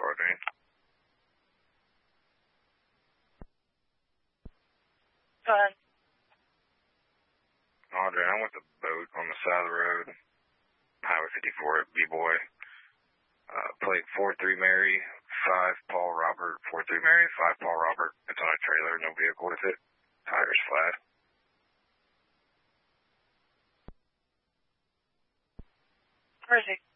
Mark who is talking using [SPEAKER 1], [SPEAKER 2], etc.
[SPEAKER 1] Audrey.
[SPEAKER 2] Go ahead.
[SPEAKER 1] Audrey, I'm with a boat on the side of the road. Highway 54 at B-Boy. Plate 43 Mary, 5 Paul Robert, 43 Mary, 5 Paul Robert. It's on a trailer, no vehicle with it. Tires flat.
[SPEAKER 2] Where is he?